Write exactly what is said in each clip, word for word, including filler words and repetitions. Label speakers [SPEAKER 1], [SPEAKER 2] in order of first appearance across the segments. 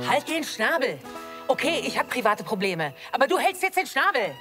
[SPEAKER 1] Halt den Schnabel. Okay, ich habe private Probleme, aber du hältst jetzt den Schnabel.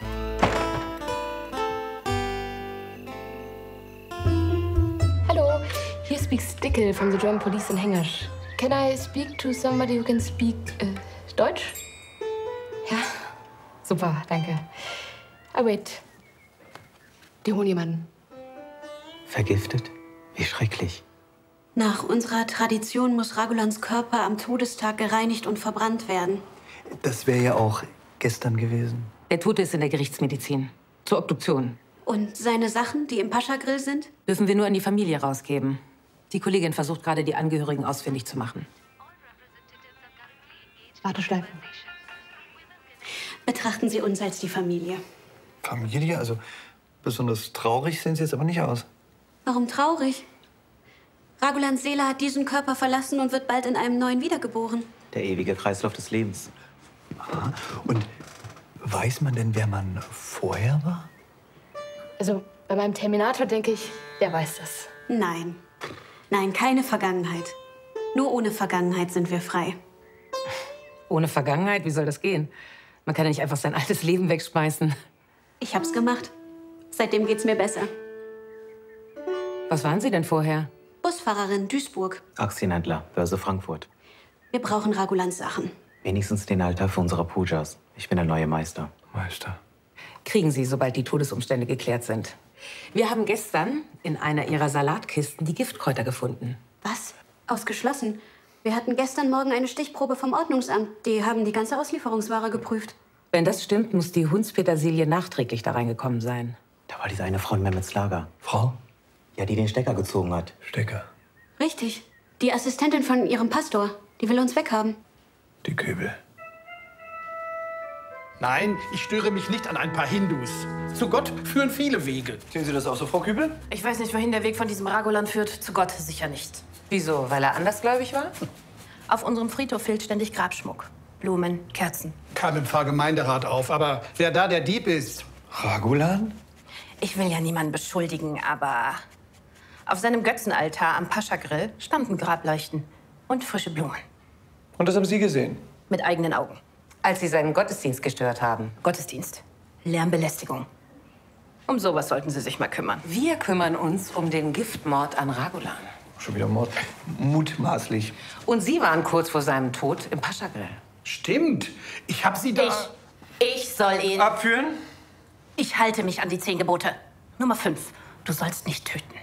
[SPEAKER 2] Hallo, here speaks Dickel from the German Police in Hengesch. Can I speak to somebody who can speak äh, Deutsch? Ja, super, danke. I wait. Die holen jemanden.
[SPEAKER 3] Vergiftet? Wie schrecklich.
[SPEAKER 4] Nach unserer Tradition muss Ragulans Körper am Todestag gereinigt und verbrannt werden.
[SPEAKER 3] Das wäre ja auch gestern gewesen.
[SPEAKER 1] Der Tote ist in der Gerichtsmedizin. Zur Obduktion.
[SPEAKER 4] Und seine Sachen, die im Pascha-Grill sind?
[SPEAKER 1] Dürfen wir nur an die Familie rausgeben. Die Kollegin versucht gerade, die Angehörigen ausfindig zu machen.
[SPEAKER 2] Warteschleife.
[SPEAKER 4] Betrachten Sie uns als die Familie.
[SPEAKER 3] Familie? Also besonders traurig sehen Sie jetzt aber nicht aus.
[SPEAKER 4] Warum traurig? Ragulans Seele hat diesen Körper verlassen und wird bald in einem neuen wiedergeboren.
[SPEAKER 3] Der ewige Kreislauf des Lebens. Aha. Und weiß man denn, wer man vorher war?
[SPEAKER 2] Also bei meinem Terminator denke ich, der weiß das.
[SPEAKER 4] Nein. Nein, keine Vergangenheit. Nur ohne Vergangenheit sind wir frei.
[SPEAKER 1] Ohne Vergangenheit? Wie soll das gehen? Man kann ja nicht einfach sein altes Leben wegschmeißen.
[SPEAKER 4] Ich hab's gemacht. Seitdem geht's mir besser.
[SPEAKER 1] Was waren Sie denn vorher?
[SPEAKER 4] Busfahrerin, Duisburg.
[SPEAKER 3] Aktienhändler, Börse Frankfurt.
[SPEAKER 4] Wir brauchen Ragulans Sachen.
[SPEAKER 3] Wenigstens den Altar für unsere Pujas. Ich bin der neue Meister.
[SPEAKER 5] Meister.
[SPEAKER 1] Kriegen Sie, sobald die Todesumstände geklärt sind. Wir haben gestern in einer Ihrer Salatkisten die Giftkräuter gefunden.
[SPEAKER 4] Was? Ausgeschlossen. Wir hatten gestern Morgen eine Stichprobe vom Ordnungsamt. Die haben die ganze Auslieferungsware geprüft.
[SPEAKER 1] Wenn das stimmt, muss die Hundspetersilie nachträglich da reingekommen sein.
[SPEAKER 3] Da war diese eine Frau in Mehmets Lager.
[SPEAKER 5] Frau?
[SPEAKER 3] Ja, die den Stecker gezogen hat.
[SPEAKER 5] Stecker.
[SPEAKER 4] Richtig. Die Assistentin von ihrem Pastor. Die will uns weghaben.
[SPEAKER 5] Die Kübel.
[SPEAKER 6] Nein, ich störe mich nicht an ein paar Hindus. Zu Gott führen viele Wege.
[SPEAKER 3] Sehen Sie das auch so, Frau Kübel?
[SPEAKER 7] Ich weiß nicht, wohin der Weg von diesem Ragulan führt. Zu Gott sicher nicht.
[SPEAKER 1] Wieso? Weil er andersgläubig war?
[SPEAKER 7] Auf unserem Friedhof fehlt ständig Grabschmuck. Blumen, Kerzen.
[SPEAKER 6] Kam im Pfarrgemeinderat auf, aber wer da der Dieb ist?
[SPEAKER 5] Ragulan?
[SPEAKER 7] Ich will ja niemanden beschuldigen, aber auf seinem Götzenaltar am Pascha-Grill standen Grableuchten und frische Blumen.
[SPEAKER 5] Und das haben Sie gesehen?
[SPEAKER 7] Mit eigenen Augen.
[SPEAKER 1] Als Sie seinen Gottesdienst gestört haben.
[SPEAKER 7] Gottesdienst. Lärmbelästigung. Um sowas sollten Sie sich mal kümmern.
[SPEAKER 1] Wir kümmern uns um den Giftmord an Ragulan.
[SPEAKER 5] Schon wieder Mord.
[SPEAKER 3] Mutmaßlich.
[SPEAKER 1] Und Sie waren kurz vor seinem Tod im Pascha-Grill.
[SPEAKER 6] Stimmt. Ich hab sie da...
[SPEAKER 7] Ich, ich soll ihn...
[SPEAKER 5] Abführen?
[SPEAKER 7] Ich halte mich an die zehn Gebote. Nummer fünf. Du sollst nicht töten.